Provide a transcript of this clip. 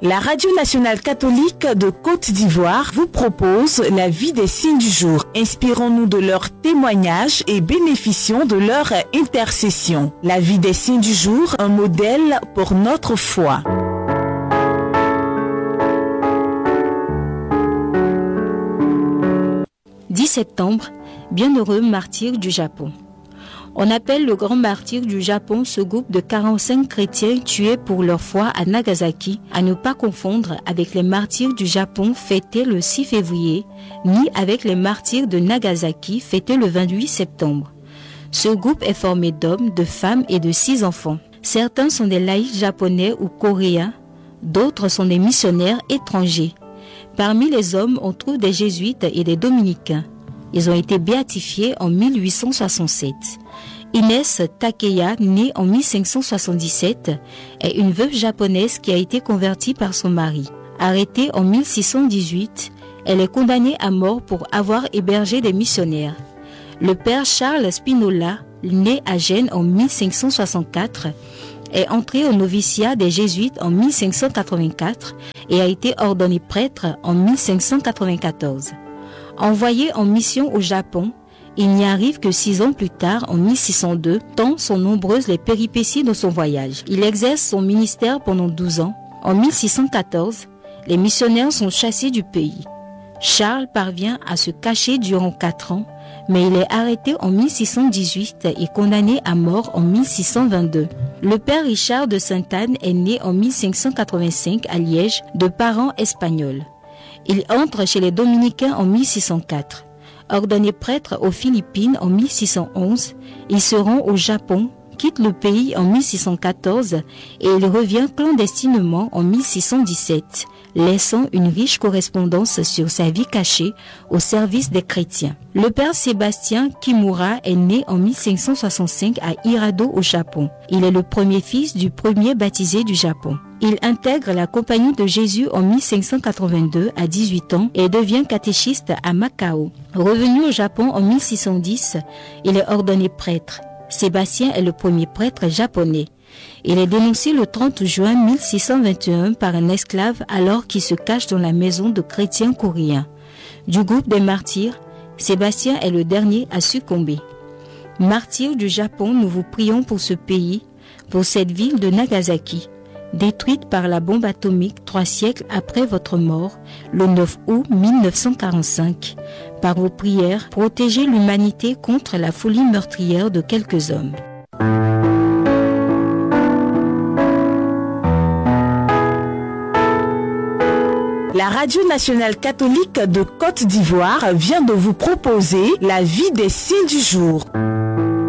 La Radio nationale catholique de Côte d'Ivoire vous propose la vie des saints du jour. Inspirons-nous de leurs témoignages et bénéficions de leur intercession. La vie des saints du jour, un modèle pour notre foi. « 10 septembre, bienheureux martyr du Japon. On appelle le grand martyr du Japon ce groupe de 45 chrétiens tués pour leur foi à Nagasaki, à ne pas confondre avec les martyrs du Japon fêtés le 6 février, ni avec les martyrs de Nagasaki fêtés le 28 septembre. Ce groupe est formé d'hommes, de femmes et de 6 enfants. Certains sont des laïcs japonais ou coréens, d'autres sont des missionnaires étrangers. Parmi les hommes, on trouve des jésuites et des dominicains. Ils ont été béatifiés en 1867. Inès Takeya, née en 1577, est une veuve japonaise qui a été convertie par son mari. Arrêtée en 1618, elle est condamnée à mort pour avoir hébergé des missionnaires. Le père Charles Spinola, né à Gênes en 1564, est entré au noviciat des jésuites en 1584 et a été ordonné prêtre en 1594. Envoyé en mission au Japon, il n'y arrive que 6 ans plus tard, en 1602, tant sont nombreuses les péripéties de son voyage. Il exerce son ministère pendant 12 ans. En 1614, les missionnaires sont chassés du pays. Charles parvient à se cacher durant 4 ans, mais il est arrêté en 1618 et condamné à mort en 1622. Le père Richard de Sainte-Anne est né en 1585 à Liège de parents espagnols. Il entre chez les dominicains en 1604. Ordonné prêtre aux Philippines en 1611, il se rend au Japon, quitte le pays en 1614 et il revient clandestinement en 1617, laissant une riche correspondance sur sa vie cachée au service des chrétiens. Le père Sébastien Kimura est né en 1565 à Hirado au Japon. Il est le premier fils du premier baptisé du Japon. Il intègre la Compagnie de Jésus en 1582 à 18 ans et devient catéchiste à Macao. Revenu au Japon en 1610, il est ordonné prêtre. Sébastien est le premier prêtre japonais. Il est dénoncé le 30 juin 1621 par un esclave alors qu'il se cache dans la maison de chrétiens coréens. Du groupe des martyrs, Sébastien est le dernier à succomber. Martyrs du Japon, nous vous prions pour ce pays, pour cette ville de Nagasaki, détruite par la bombe atomique 3 siècles après votre mort, le 9 août 1945. Par vos prières, protégez l'humanité contre la folie meurtrière de quelques hommes. La Radio nationale catholique de Côte d'Ivoire vient de vous proposer la vie des saints du jour.